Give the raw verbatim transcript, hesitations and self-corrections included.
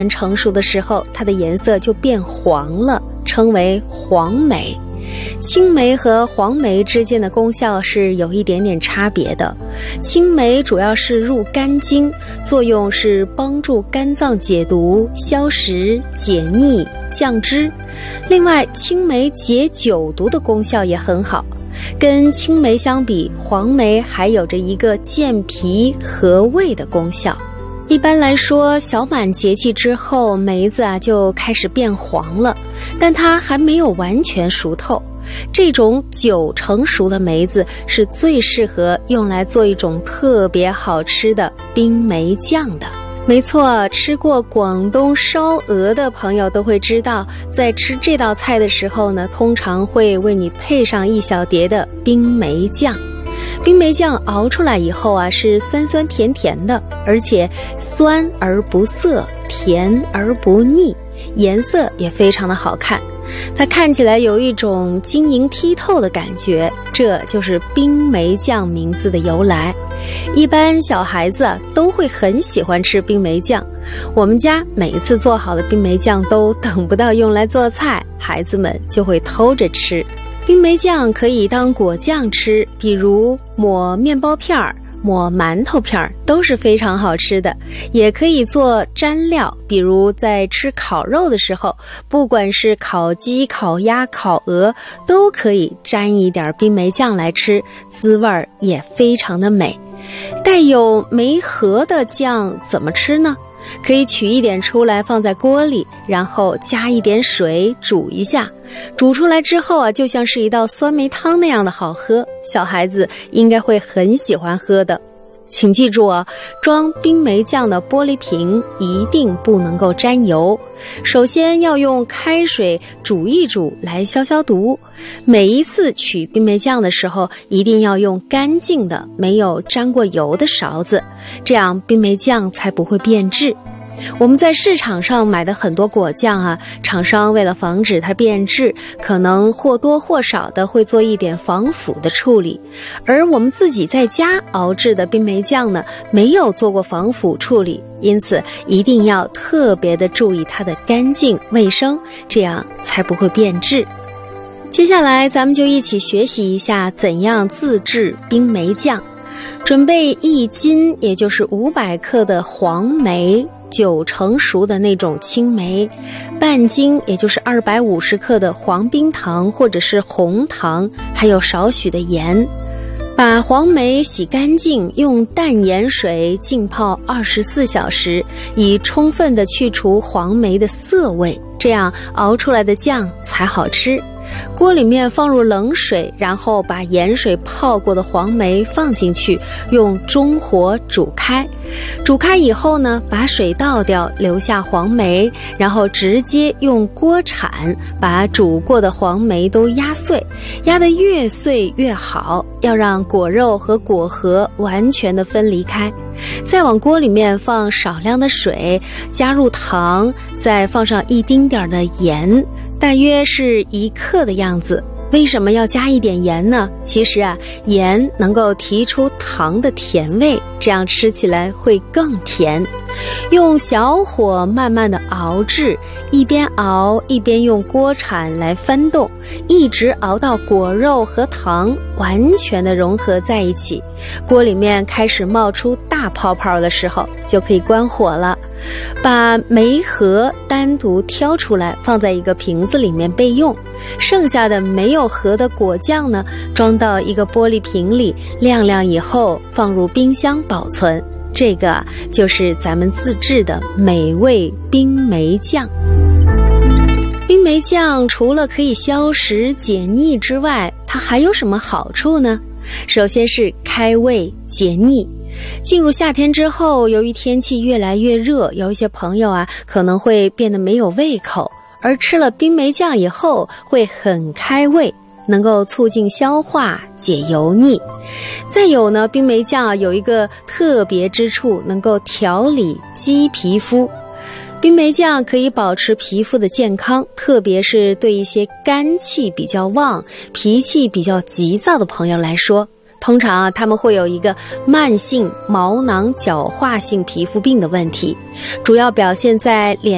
成熟的时候，它的颜色就变黄了，称为黄梅。青梅和黄梅之间的功效是有一点点差别的。青梅主要是入肝经，作用是帮助肝脏解毒、消食、解腻、降脂。另外，青梅解酒毒的功效也很好。跟青梅相比，黄梅还有着一个健脾和胃的功效。一般来说，小满节气之后，梅子啊就开始变黄了，但它还没有完全熟透。这种九成熟的梅子是最适合用来做一种特别好吃的冰梅酱的。没错，吃过广东烧鹅的朋友都会知道，在吃这道菜的时候呢，通常会为你配上一小碟的冰梅酱。冰梅酱熬出来以后啊，是酸酸甜甜的，而且酸而不涩，甜而不腻，颜色也非常的好看。它看起来有一种晶莹剔透的感觉，这就是冰梅酱名字的由来。一般小孩子啊都会很喜欢吃冰梅酱，我们家每一次做好的冰梅酱都等不到用来做菜，孩子们就会偷着吃。冰梅酱可以当果酱吃，比如抹面包片儿、抹馒头片儿都是非常好吃的，也可以做蘸料，比如在吃烤肉的时候，不管是烤鸡、烤鸭、烤鹅，都可以沾一点冰梅酱来吃，滋味儿也非常的美。带有梅核的酱怎么吃呢？可以取一点出来放在锅里，然后加一点水煮一下，煮出来之后啊，就像是一道酸梅汤那样的好喝，小孩子应该会很喜欢喝的。请记住啊，装冰梅酱的玻璃瓶一定不能够沾油。首先要用开水煮一煮来消消毒。每一次取冰梅酱的时候，一定要用干净的、没有沾过油的勺子，这样冰梅酱才不会变质。我们在市场上买的很多果酱啊，厂商为了防止它变质，可能或多或少的会做一点防腐的处理。而我们自己在家熬制的冰梅酱呢，没有做过防腐处理，因此一定要特别的注意它的干净卫生，这样才不会变质。接下来咱们就一起学习一下怎样自制冰梅酱。准备一斤，也就是五百克的黄梅，九成熟的那种青梅，半斤，也就是二百五十克的黄冰糖或者是红糖，还有少许的盐。把黄梅洗干净，用淡盐水浸泡二十四小时，以充分的去除黄梅的涩味，这样熬出来的酱才好吃。锅里面放入冷水，然后把盐水泡过的黄梅放进去，用中火煮开。煮开以后呢，把水倒掉，留下黄梅，然后直接用锅铲把煮过的黄梅都压碎，压得越碎越好，要让果肉和果核完全的分离开。再往锅里面放少量的水，加入糖，再放上一丁点的盐，大约是一克的样子。为什么要加一点盐呢？其实啊，盐能够提出糖的甜味，这样吃起来会更甜。用小火慢慢的熬制，一边熬一边用锅铲来翻动，一直熬到果肉和糖完全的融合在一起，锅里面开始冒出大泡泡的时候，就可以关火了。把梅核单独挑出来，放在一个瓶子里面备用。剩下的没有核的果酱呢，装到一个玻璃瓶里，晾晾以后放入冰箱保存。这个就是咱们自制的美味冰梅酱。冰梅酱除了可以消食解腻之外，它还有什么好处呢？首先是开胃解腻。进入夏天之后，由于天气越来越热，有一些朋友啊可能会变得没有胃口，而吃了冰梅酱以后会很开胃，能够促进消化解油腻。再有呢，冰梅酱有一个特别之处，能够调理肌皮肤。冰梅酱可以保持皮肤的健康，特别是对一些肝气比较旺、脾气比较急躁的朋友来说，通常啊，他们会有一个慢性毛囊角化性皮肤病的问题，主要表现在脸